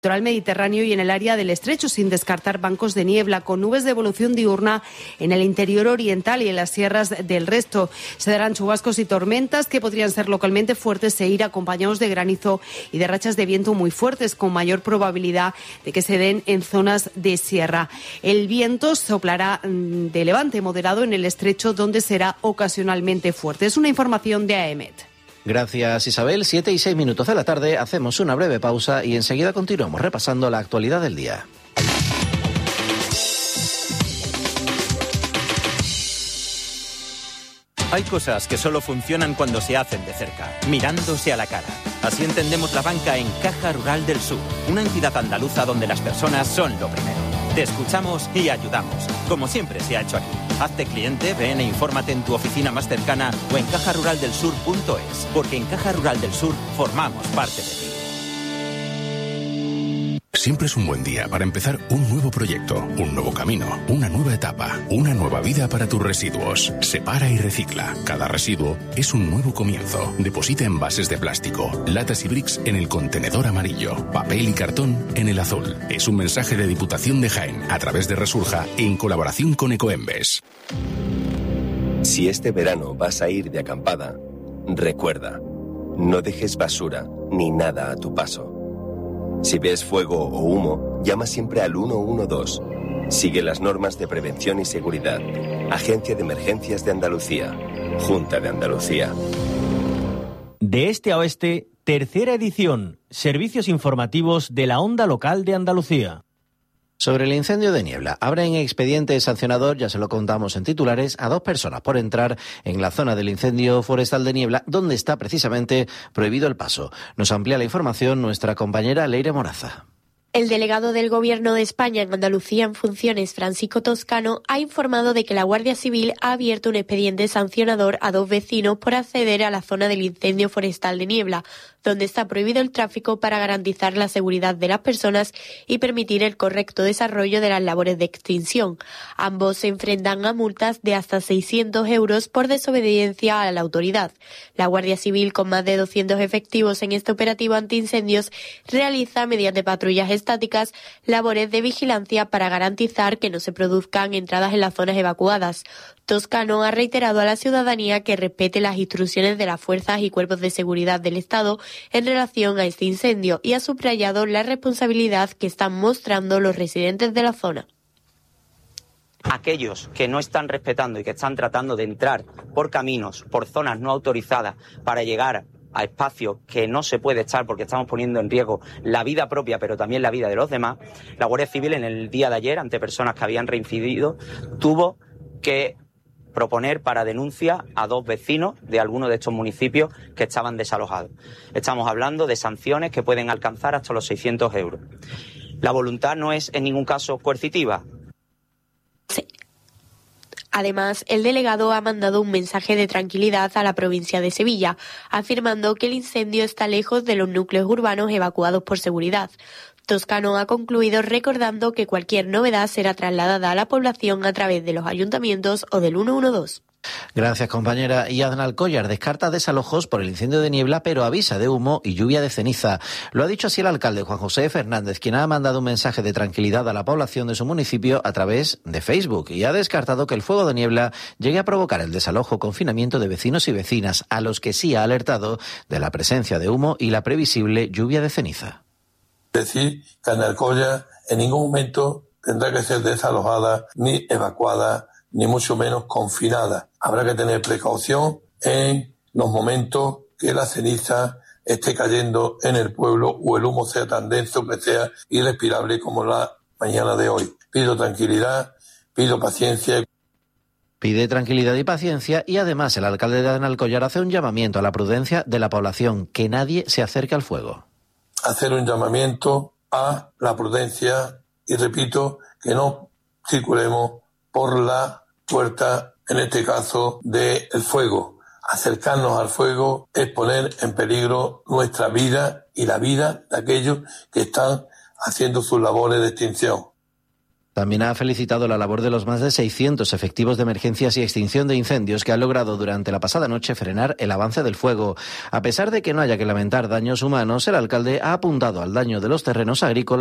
litoral mediterráneo y en el área del estrecho, sin descartar bancos de niebla con nubes de evolución diurna en el interior oriental y en las sierras del resto. Se darán chubascos y tormentas que podrían ser localmente fuertes e ir acompañados de granizo y de rachas de viento muy fuertes, con mayor probabilidad de que se den en zonas de sierra. El viento soplará de levante moderado en el estrecho, donde será ocasionalmente fuerte. Es una información de AEMET. Gracias, Isabel. 7:06 de la tarde. Hacemos una breve pausa y enseguida continuamos repasando la actualidad del día. Hay cosas que solo funcionan cuando se hacen de cerca, mirándose a la cara. Así entendemos la banca en Caja Rural del Sur, una entidad andaluza donde las personas son lo primero. Te escuchamos y ayudamos, como siempre se ha hecho aquí. Hazte cliente, ven e infórmate en tu oficina más cercana o en cajaruraldelsur.es, porque en Caja Rural del Sur formamos parte de ti. Siempre es un buen día para empezar un nuevo proyecto, un nuevo camino, una nueva etapa, una nueva vida para tus residuos. Separa y recicla. Cada residuo es un nuevo comienzo. Deposita envases de plástico, latas y bricks en el contenedor amarillo, papel y cartón en el azul. Es un mensaje de Diputación de Jaén a través de Resurja en colaboración con Ecoembes. Si este verano vas a ir de acampada, recuerda, no dejes basura ni nada a tu paso. Si ves fuego o humo, llama siempre al 112. Sigue las normas de prevención y seguridad. Agencia de Emergencias de Andalucía. Junta de Andalucía. De este a oeste, tercera edición. Servicios informativos de la Onda Local de Andalucía. Sobre el incendio de Niebla, abren expediente sancionador, ya se lo contamos en titulares, a 2 personas por entrar en la zona del incendio forestal de Niebla, donde está precisamente prohibido el paso. Nos amplía la información nuestra compañera Leire Moraza. El delegado del Gobierno de España en Andalucía en funciones, Francisco Toscano, ha informado de que la Guardia Civil ha abierto un expediente sancionador a 2 vecinos por acceder a la zona del incendio forestal de Niebla, donde está prohibido el tráfico para garantizar la seguridad de las personas y permitir el correcto desarrollo de las labores de extinción. Ambos se enfrentan a multas de hasta 600 euros por desobediencia a la autoridad. La Guardia Civil, con más de 200 efectivos en este operativo antiincendios, realiza mediante patrullas estáticas labores de vigilancia para garantizar que no se produzcan entradas en las zonas evacuadas. Toscano ha reiterado a la ciudadanía que respete las instrucciones de las fuerzas y cuerpos de seguridad del Estado en relación a este incendio y ha subrayado la responsabilidad que están mostrando los residentes de la zona. Aquellos que no están respetando y que están tratando de entrar por caminos, por zonas no autorizadas para llegar a espacios que no se puede estar porque estamos poniendo en riesgo la vida propia pero también la vida de los demás, la Guardia Civil en el día de ayer, ante personas que habían reincidido, tuvo que proponer para denuncia a 2 vecinos de algunos de estos municipios que estaban desalojados. Estamos hablando de sanciones que pueden alcanzar hasta los 600 euros. La voluntad no es en ningún caso coercitiva. Sí. Además, el delegado ha mandado un mensaje de tranquilidad a la provincia de Sevilla, afirmando que el incendio está lejos de los núcleos urbanos evacuados por seguridad. Toscano ha concluido recordando que cualquier novedad será trasladada a la población a través de los ayuntamientos o del 112. Gracias, compañera. Y Alcollar descarta desalojos por el incendio de Niebla, pero avisa de humo y lluvia de ceniza. Lo ha dicho así el alcalde Juan José Fernández, quien ha mandado un mensaje de tranquilidad a la población de su municipio a través de Facebook y ha descartado que el fuego de Niebla llegue a provocar el desalojo o confinamiento de vecinos y vecinas, a los que sí ha alertado de la presencia de humo y la previsible lluvia de ceniza. Decir que Alcollar en ningún momento tendrá que ser desalojada ni evacuada, ni mucho menos confinada. Habrá que tener precaución en los momentos que la ceniza esté cayendo en el pueblo o el humo sea tan denso que sea irrespirable como la mañana de hoy. Pido tranquilidad, pido paciencia. Pide tranquilidad y paciencia y además el alcalde de Alcollar hace un llamamiento a la prudencia de la población, que nadie se acerque al fuego. Hacer un llamamiento a la prudencia y repito que no circulemos por la puerta, en este caso, del fuego. Acercarnos al fuego es poner en peligro nuestra vida y la vida de aquellos que están haciendo sus labores de extinción. También ha felicitado la labor de los más de 600 efectivos de emergencias y extinción de incendios que han logrado durante la pasada noche frenar el avance del fuego. A pesar de que no haya que lamentar daños humanos, el alcalde ha apuntado al daño de los terrenos agrícolas